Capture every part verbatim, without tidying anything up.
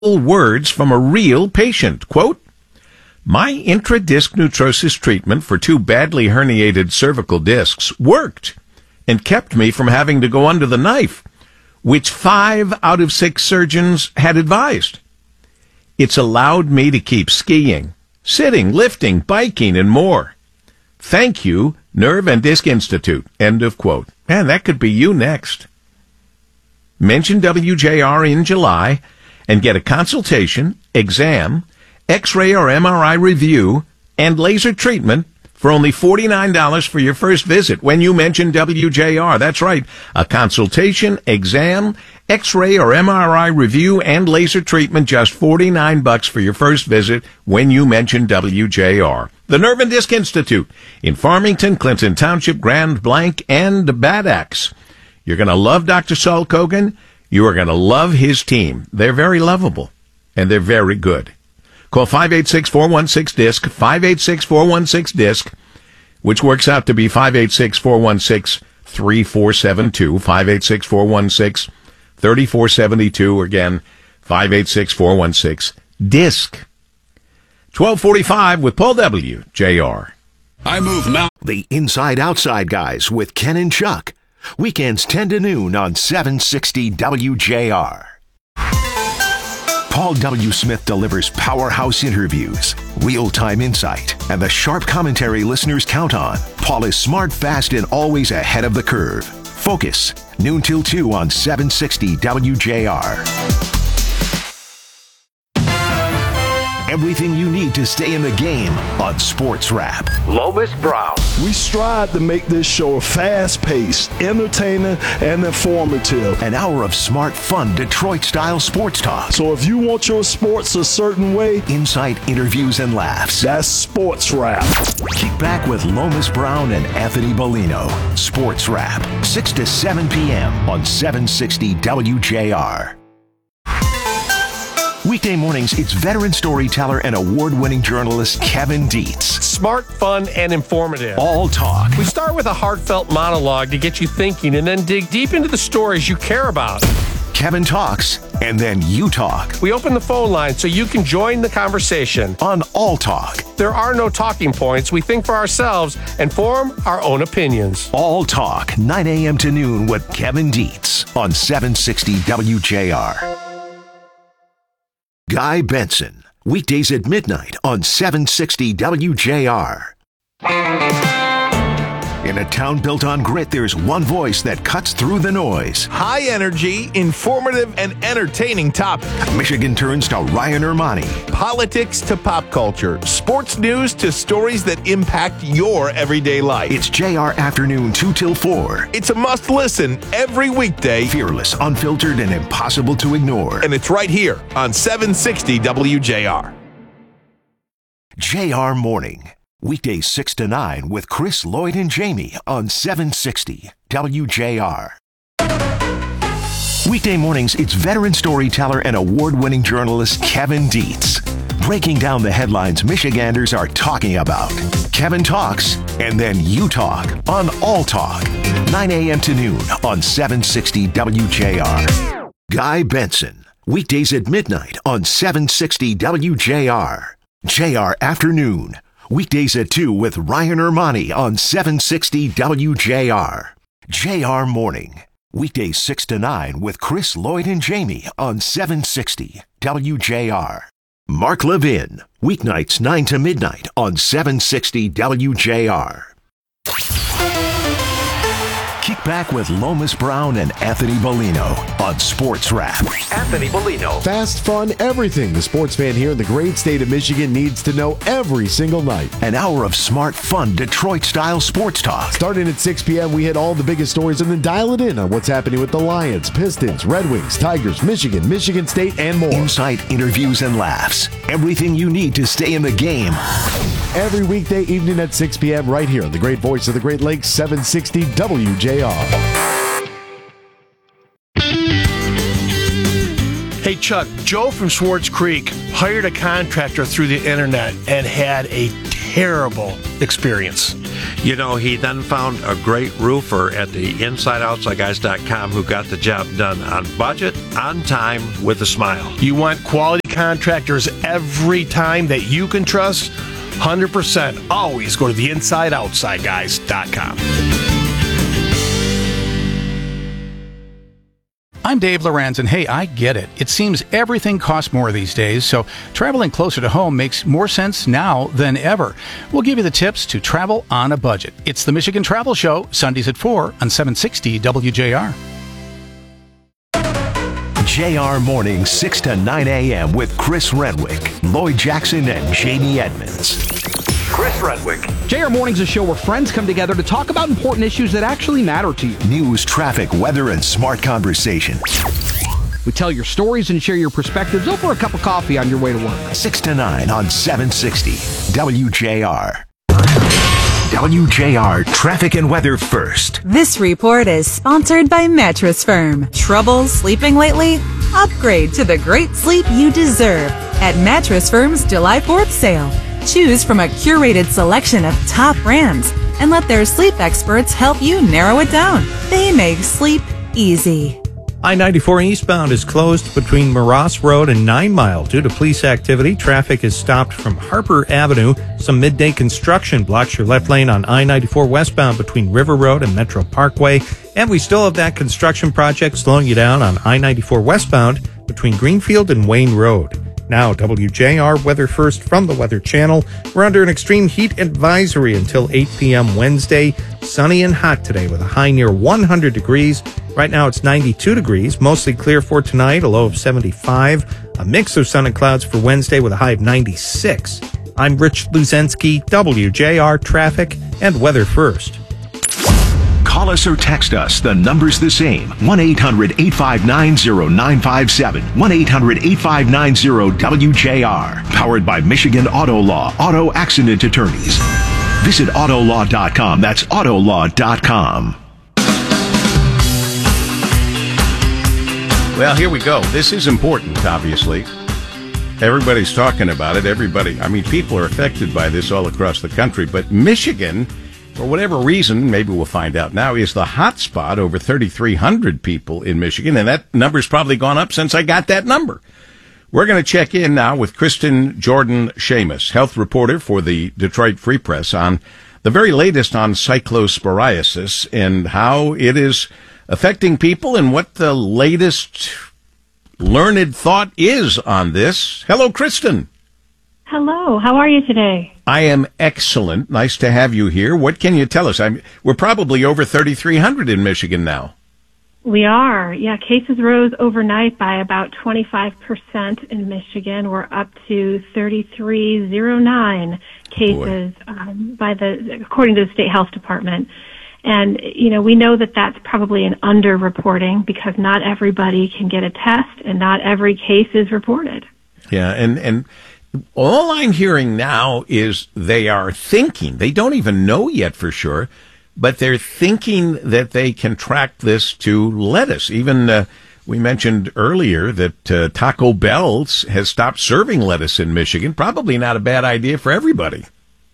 words from a real patient. Quote, "My intradisc neutrosis treatment for two badly herniated cervical discs worked and kept me from having to go under the knife, which five out of six surgeons had advised. It's allowed me to keep skiing, sitting, lifting, biking, and more. Thank you, Nerve and Disc Institute." End of quote. Man, that could be you next. Mention W J R in July and get a consultation, exam, X-ray or M R I review, and laser treatment for only forty-nine dollars for your first visit when you mention W J R. That's right. A consultation, exam, X-ray or M R I review, and laser treatment, just forty-nine bucks for your first visit when you mention W J R. The Nerve and Disc Institute in Farmington, Clinton Township, Grand Blanc, and Bad Axe. You're going to love Doctor Saul Kogan. You are going to love his team. They're very lovable, and they're very good. Call five eight six, four one six, D I S C, five eight six, four one six, D I S C, which works out to be five eight six, four one six, three four seven two, five eight six, four one six, three four seven two, again, five eight six, four one six, D I S C. twelve forty-five with Paul W. J R. I move now. The Inside Outside Guys with Ken and Chuck. Weekends ten to noon on seven sixty W J R. Paul W. Smith delivers powerhouse interviews, real-time insight, and the sharp commentary listeners count on. Paul is smart, fast, and always ahead of the curve. Focus, noon till two on seven sixty W J R. Everything you need to stay in the game on Sports Wrap. Lomas Brown. We strive to make this show fast-paced, entertaining, and informative. An hour of smart, fun, Detroit-style sports talk. So if you want your sports a certain way, insight, interviews, and laughs. That's Sports Wrap. Kick back with Lomas Brown and Anthony Bellino. Sports Wrap, six to seven p.m. on seven sixty W J R. Weekday mornings, it's veteran storyteller and award-winning journalist Kevin Dietz. Smart, fun, and informative. All talk. We start with a heartfelt monologue to get you thinking and then dig deep into the stories you care about. Kevin talks, and then you talk. We open the phone line so you can join the conversation. On All Talk. There are no talking points. We think for ourselves and form our own opinions. All Talk, nine a.m. to noon with Kevin Dietz on seven sixty W J R. Guy Benson, weekdays at midnight on seven sixty W J R. In a town built on grit, there's one voice that cuts through the noise. High energy, informative, and entertaining topic. Michigan turns to Ryan Ermani. Politics to pop culture. Sports news to stories that impact your everyday life. It's J R Afternoon two till four. It's a must listen every weekday. Fearless, unfiltered, and impossible to ignore. And it's right here on seven sixty W J R. J R Morning. Weekdays six to nine with Chris, Lloyd, and Jamie on seven sixty W J R. Weekday mornings, it's veteran storyteller and award-winning journalist Kevin Dietz. Breaking down the headlines Michiganders are talking about. Kevin talks, and then you talk on All Talk. nine a.m. to noon on seven sixty W J R. Guy Benson. Weekdays at midnight on seven sixty W J R. J R Afternoon. Weekdays at two with Ryan Ermani on seven sixty W J R. J R Morning. Weekdays six to nine with Chris, Lloyd, and Jamie on seven sixty W J R. Mark Levin. Weeknights nine to midnight on seven sixty W J R. Kick back with Lomas Brown and Anthony Bellino on Sports Wrap. Anthony Bellino. Fast, fun, everything the sports fan here in the great state of Michigan needs to know every single night. An hour of smart, fun, Detroit-style sports talk. Starting at six p.m., we hit all the biggest stories and then dial it in on what's happening with the Lions, Pistons, Red Wings, Tigers, Michigan, Michigan State, and more. Insight, interviews, and laughs. Everything you need to stay in the game. Every weekday evening at six p.m. right here on the great voice of the Great Lakes, seven sixty W J R. Hey, Chuck, Joe from Swartz Creek hired a contractor through the internet and had a terrible experience. You know, he then found a great roofer at the inside outside guys dot com who got the job done on budget, on time, with a smile. You want quality contractors every time that you can trust? one hundred percent. Always go to the inside outside guys dot com. I'm Dave Lorenz, and hey, I get it. It seems everything costs more these days, so traveling closer to home makes more sense now than ever. We'll give you the tips to travel on a budget. It's the Michigan Travel Show, Sundays at four on seven sixty W J R. J R Morning, six to nine a.m. with Chris Renwick, Lloyd Jackson, and Jamie Edmonds. Chris Renwick. J R Morning's a show where friends come together to talk about important issues that actually matter to you. News, traffic, weather, and smart conversation. We tell your stories and share your perspectives over a cup of coffee on your way to work. six to nine on seven sixty W J R. W J R Traffic and Weather First. This report is sponsored by Mattress Firm. Trouble sleeping lately? Upgrade to the great sleep you deserve at Mattress Firm's July fourth sale. Choose from a curated selection of top brands and let their sleep experts help you narrow it down. They make sleep easy. I ninety-four eastbound is closed between Moross Road and Nine Mile due to police activity. Traffic is stopped from Harper Avenue. Some midday construction blocks your left lane on I ninety-four westbound between River Road and Metro Parkway. And we still have that construction project slowing you down on I ninety-four westbound between Greenfield and Wayne Road. Now, W J R Weather First from the Weather Channel. We're under an extreme heat advisory until eight p.m. Wednesday. Sunny and hot today with a high near one hundred degrees. Right now it's ninety-two degrees, mostly clear for tonight, a low of seventy-five. A mix of sun and clouds for Wednesday with a high of ninety-six. I'm Rich Luzensky, W J R Traffic and Weather First. Call us or text us. The number's the same. one eight hundred eight five nine zero nine five seven. one eight hundred eight five nine zero W J R. Powered by Michigan Auto Law, Auto Accident Attorneys. Visit auto law dot com. That's auto law dot com. Well, here we go. This is important, obviously. Everybody's talking about it. Everybody, I mean, people are affected by this all across the country. But Michigan, for whatever reason, maybe we'll find out now, is the hot spot. Over thirty-three hundred people in Michigan, and that number's probably gone up since I got that number. We're going to check in now with Kristen Jordan-Shamus, health reporter for the Detroit Free Press, on the very latest on cyclosporiasis and how it is affecting people and what the latest learned thought is on this. Hello, Kristen. Hello. How are you today? I am excellent. Nice to have you here. What can you tell us? I'm, we're probably over thirty-three hundred in Michigan now. We are. Yeah, cases rose overnight by about twenty-five percent in Michigan. We're up to thirty-three oh nine cases um, by the according to the State Health Department. And, you know, we know that that's probably an underreporting because not everybody can get a test and not every case is reported. Yeah, and, and all I'm hearing now is they are thinking, they don't even know yet for sure, but they're thinking that they can track this to lettuce. Even uh, we mentioned earlier that uh, Taco Bell has stopped serving lettuce in Michigan. Probably not a bad idea for everybody.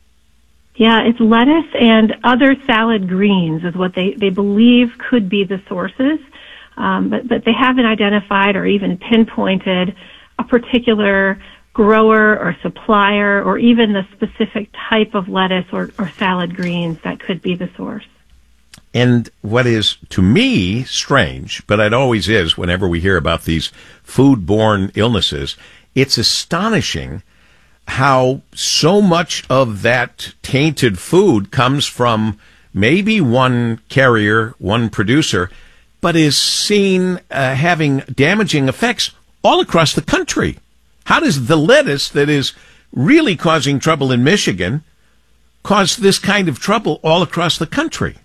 Yeah, it's lettuce and other salad greens is what they, they believe could be the sources, um, but, but they haven't identified or even pinpointed a particular grower or supplier or even the specific type of lettuce or, or salad greens that could be the source. And what is, to me, strange, but it always is whenever we hear about these foodborne illnesses, it's astonishing how so much of that tainted food comes from maybe one carrier, one producer, but is seen uh, having damaging effects all across the country. How does the lettuce that is really causing trouble in Michigan cause this kind of trouble all across the country?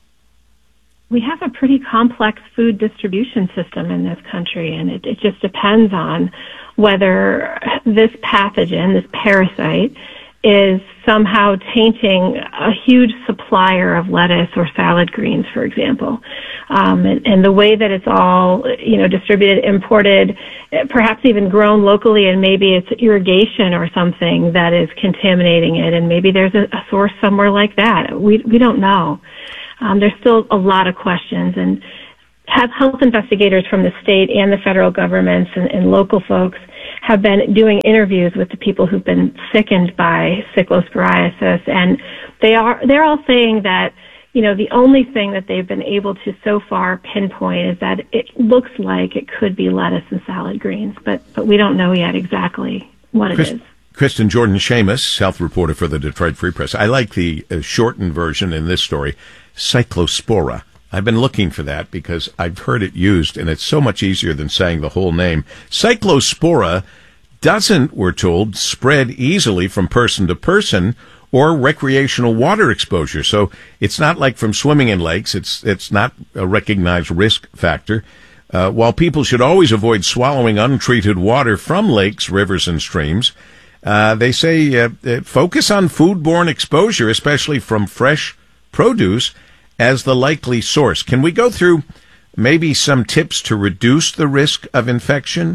We have a pretty complex food distribution system in this country, and it, it just depends on whether this pathogen, this parasite, is somehow tainting a huge supplier of lettuce or salad greens, for example. Um, and, and the way that it's all, you know, distributed, imported, perhaps even grown locally, and maybe it's irrigation or something that is contaminating it, and maybe there's a, a source somewhere like that. We we don't know. Um, there's still a lot of questions, and have health investigators from the state and the federal governments and, and local folks have been doing interviews with the people who've been sickened by cyclosporiasis, and they are they're all saying that, you know, the only thing that they've been able to so far pinpoint is that it looks like it could be lettuce and salad greens, but, but we don't know yet exactly what Chris, it is. Kristen Jordan-Shamus, health reporter for the Detroit Free Press. I like the uh, shortened version in this story, Cyclospora. I've been looking for that because I've heard it used, and it's so much easier than saying the whole name. Cyclospora doesn't, we're told, spread easily from person to person or recreational water exposure. So it's not like from swimming in lakes. It's it's not a recognized risk factor. Uh, while people should always avoid swallowing untreated water from lakes, rivers, and streams, uh, they say uh, focus on foodborne exposure, especially from fresh produce, as the likely source. Can we go through maybe some tips to reduce the risk of infection?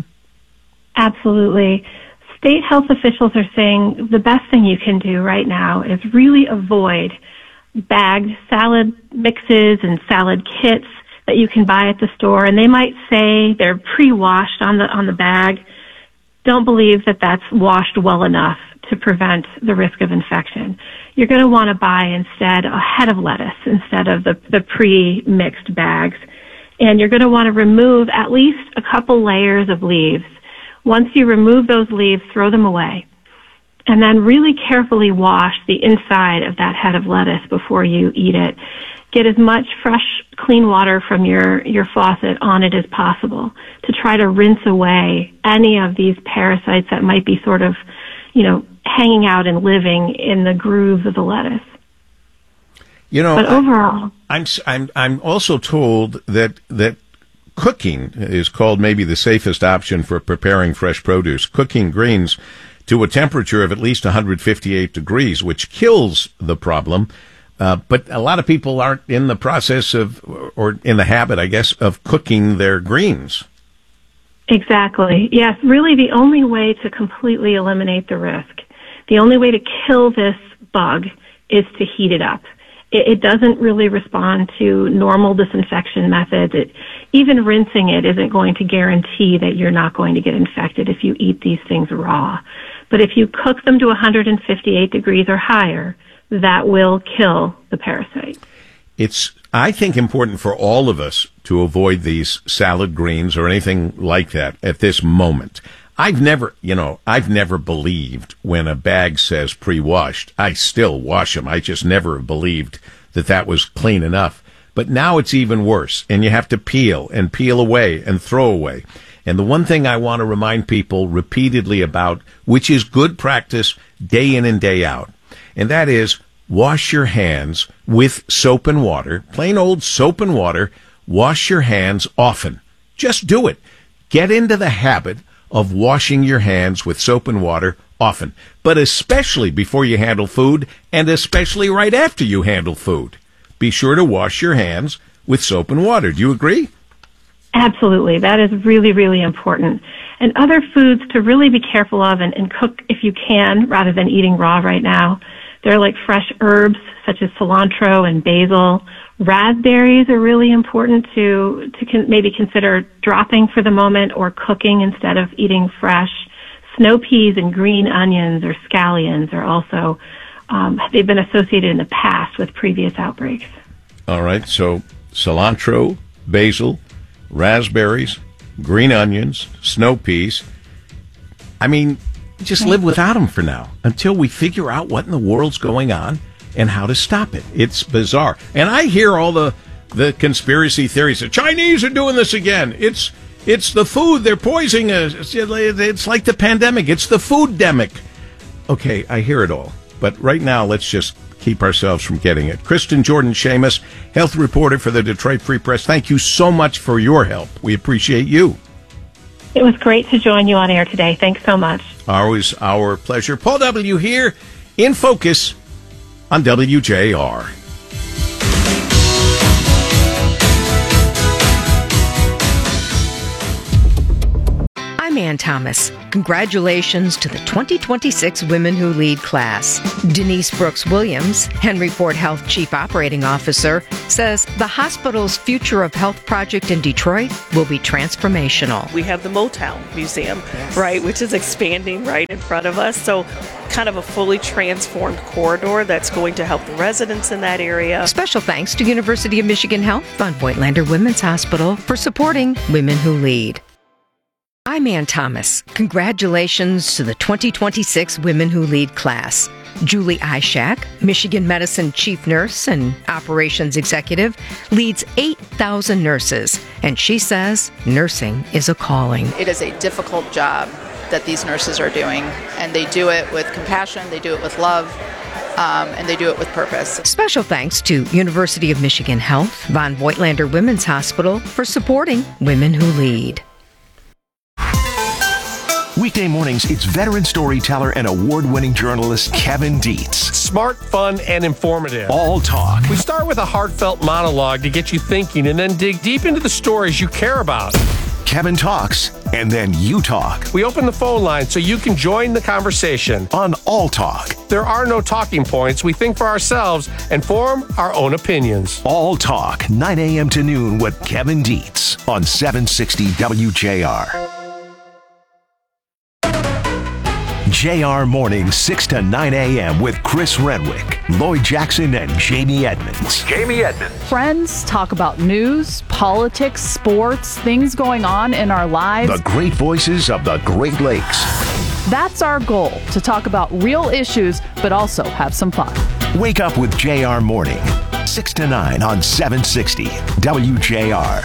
Absolutely. State health officials are saying the best thing you can do right now is really avoid bagged salad mixes and salad kits that you can buy at the store. And they might say they're pre-washed on the on the bag. Don't believe that that's washed well enough to prevent the risk of infection. You're going to want to buy instead a head of lettuce instead of the, the pre-mixed bags. And you're going to want to remove at least a couple layers of leaves. Once you remove those leaves, throw them away. And then really carefully wash the inside of that head of lettuce before you eat it. Get as much fresh, clean water from your, your faucet on it as possible to try to rinse away any of these parasites that might be sort of, you know, hanging out and living in the grooves of the lettuce. You know, but overall, I'm I'm I'm also told that that cooking is called maybe the safest option for preparing fresh produce. Cooking greens to a temperature of at least one hundred fifty-eight degrees, which kills the problem. Uh, but a lot of people aren't in the process of, or in the habit, I guess, of cooking their greens. Exactly. Yes, really the only way to completely eliminate the risk, the only way to kill this bug is to heat it up. It, it doesn't really respond to normal disinfection methods. It, even rinsing it isn't going to guarantee that you're not going to get infected if you eat these things raw. But if you cook them to one hundred fifty-eight degrees or higher, that will kill the parasite. It's, I think, important for all of us to avoid these salad greens or anything like that at this moment. I've never, you know, I've never believed when a bag says pre-washed. I still wash them. I just never believed that that was clean enough. But now it's even worse, and you have to peel and peel away and throw away. And the one thing I want to remind people repeatedly about, which is good practice day in and day out, and that is wash your hands with soap and water, plain old soap and water. Wash your hands often. Just do it. Get into the habit of washing your hands with soap and water often, but especially before you handle food and especially right after you handle food. Be sure to wash your hands with soap and water. Do you agree? Absolutely. That is really, really important. And other foods to really be careful of and, and cook if you can rather than eating raw right now. They're like fresh herbs such as cilantro and basil. Raspberries are really important to, to con- maybe consider dropping for the moment or cooking instead of eating fresh. Snow peas and green onions or scallions are also, um, they've been associated in the past with previous outbreaks. All right, so cilantro, basil, raspberries, green onions, snow peas. I mean, just live without them for now until we figure out what in the world's going on and how to stop it. It's bizarre. And I hear all the the conspiracy theories. The Chinese are doing this again. It's it's the food. They're poisoning us. It's, it's like the pandemic. It's the food-demic. Okay, I hear it all. But right now, let's just keep ourselves from getting it. Kristen Jordan-Shamus, health reporter for the Detroit Free Press, thank you so much for your help. We appreciate you. It was great to join you on air today. Thanks so much. Always our pleasure. Paul W. here in Focus on W J R. I'm Ann Thomas. Congratulations to the twenty twenty-six Women Who Lead class. Denise Brooks-Williams, Henry Ford Health Chief Operating Officer, says the hospital's Future of Health project in Detroit will be transformational. We have the Motown Museum, yes. right, which is expanding right in front of us. So kind of a fully transformed corridor that's going to help the residents in that area. Special thanks to University of Michigan Health on Voigtlander Women's Hospital for supporting Women Who Lead. I'm Ann Thomas. Congratulations to the twenty twenty-six Women Who Lead class. Julie Ishak, Michigan Medicine Chief Nurse and Operations Executive, leads eight thousand nurses, and she says nursing is a calling. It is a difficult job that these nurses are doing, and they do it with compassion, they do it with love, um, and they do it with purpose. Special thanks to University of Michigan Health, Von Voigtlander Women's Hospital for supporting Women Who Lead. Weekday mornings, it's veteran storyteller and award-winning journalist Kevin Dietz. Smart, fun, and informative. All talk. We start with a heartfelt monologue to get you thinking and then dig deep into the stories you care about. Kevin talks, and then you talk. We open the phone line so you can join the conversation. On All Talk. There are no talking points. We think for ourselves and form our own opinions. All Talk, nine a.m. to noon with Kevin Dietz on seven sixty W J R. J R Morning, six to nine a.m. with Chris Renwick, Lloyd Jackson, and Jamie Edmonds. Jamie Edmonds. Friends talk about news, politics, sports, things going on in our lives. The great voices of the Great Lakes. That's our goal, to talk about real issues, but also have some fun. Wake up with J R Morning, six to nine on seven sixty W J R.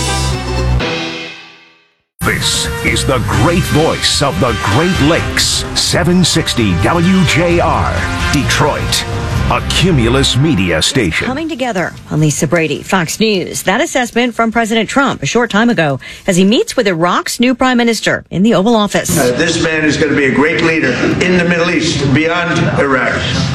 This is the great voice of the Great Lakes, seven sixty W J R, Detroit, a Cumulus media station. Coming together on Lisa Brady, Fox News. That assessment from President Trump a short time ago as he meets with Iraq's new prime minister in the Oval Office. Uh, this man is going to be a great leader in the Middle East, beyond Iraq.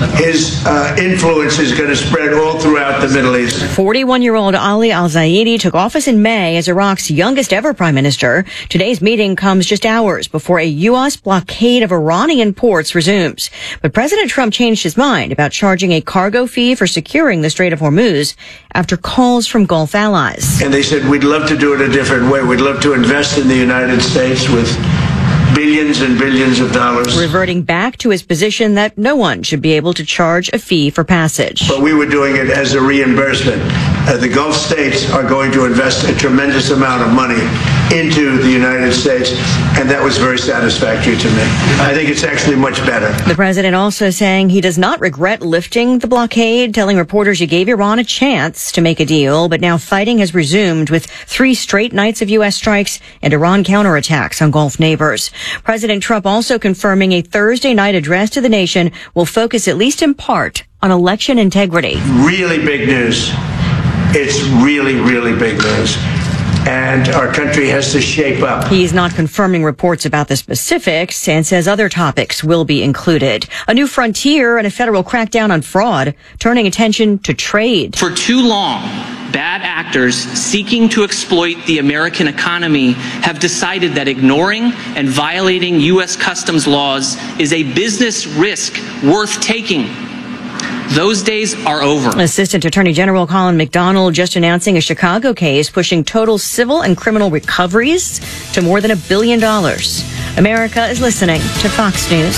His uh, influence is going to spread all throughout the Middle East. forty-one-year-old Ali al-Zaidi took office in May as Iraq's youngest ever prime minister. Today's meeting comes just hours before a U S blockade of Iranian ports resumes. But President Trump changed his mind about charging a cargo fee for securing the Strait of Hormuz after calls from Gulf allies. And they said, we'd love to do it a different way. We'd love to invest in the United States with billions and billions of dollars. Reverting back to his position that no one should be able to charge a fee for passage. But we were doing it as a reimbursement. Uh, the Gulf states are going to invest a tremendous amount of money into the United States, and that was very satisfactory to me. I think it's actually much better. The president also saying he does not regret lifting the blockade, telling reporters he gave Iran a chance to make a deal, but now fighting has resumed with three straight nights of U S strikes and Iran counterattacks on Gulf neighbors. President Trump also confirming a Thursday night address to the nation will focus at least in part on election integrity. Really big news. It's really, really big news. And our country has to shape up. He's not confirming reports about the specifics and says other topics will be included. A new frontier and a federal crackdown on fraud, turning attention to trade. For too long, bad actors seeking to exploit the American economy have decided that ignoring and violating U S customs laws is a business risk worth taking. Those days are over. Assistant Attorney General Colin McDonald just announcing a Chicago case pushing total civil and criminal recoveries to more than a billion dollars. America is listening to Fox News.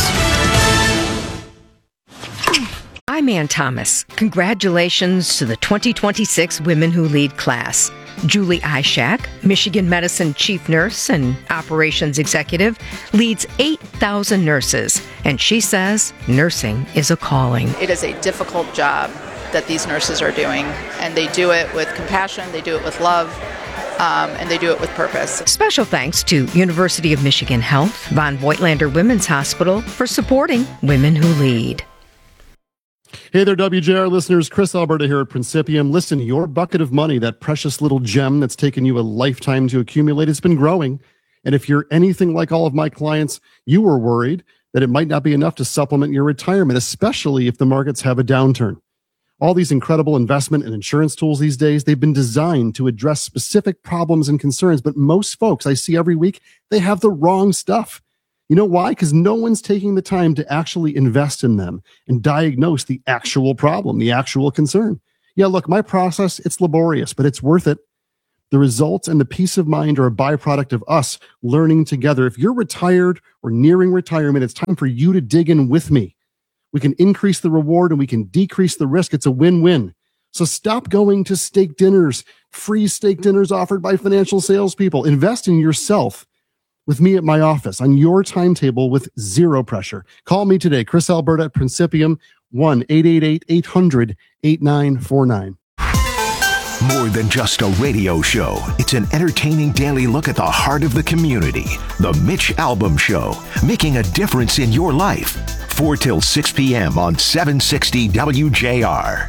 I'm Ann Thomas. Congratulations to the twenty twenty-six Women Who Lead class. Julie Ishak, Michigan Medicine Chief Nurse and Operations Executive, leads eight thousand nurses, and she says nursing is a calling. It is a difficult job that these nurses are doing, and they do it with compassion, they do it with love, um, and they do it with purpose. Special thanks to University of Michigan Health, Von Voigtlander Women's Hospital for supporting Women Who Lead. Hey there, W J R listeners. Chris Alberta here at Principium. Listen, your bucket of money, that precious little gem that's taken you a lifetime to accumulate, has been growing. And if you're anything like all of my clients, you were worried that it might not be enough to supplement your retirement, especially if the markets have a downturn. All these incredible investment and insurance tools these days, they've been designed to address specific problems and concerns. But most folks I see every week, they have the wrong stuff. You know why? Because no one's taking the time to actually invest in them and diagnose the actual problem, the actual concern. Yeah, look, my process, it's laborious, but it's worth it. The results and the peace of mind are a byproduct of us learning together. If you're retired or nearing retirement, it's time for you to dig in with me. We can increase the reward and we can decrease the risk. It's a win-win. So stop going to steak dinners, free steak dinners offered by financial salespeople. Invest in yourself with me at my office on your timetable with zero pressure. Call me today, Chris Alberta at Principium, one eight eight eight, eight hundred, eighty-nine forty-nine. More than just a radio show, it's an entertaining daily look at the heart of the community. The Mitch Albom Show, making a difference in your life. four till six p.m. on seven sixty W J R.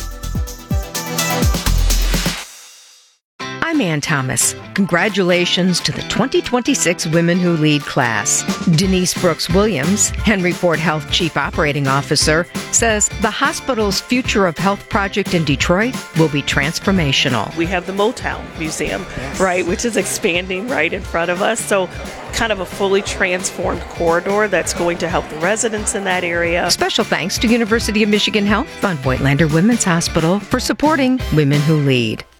I'm Ann Thomas. Congratulations to the twenty twenty-six Women Who Lead class. Denise Brooks Williams, Henry Ford Health Chief Operating Officer, says the hospital's Future of Health project in Detroit will be transformational. We have the Motown Museum, right, which is expanding right in front of us. So kind of a fully transformed corridor that's going to help the residents in that area. Special thanks to University of Michigan Health, Von Voigtlander Women's Hospital, for supporting Women Who Lead.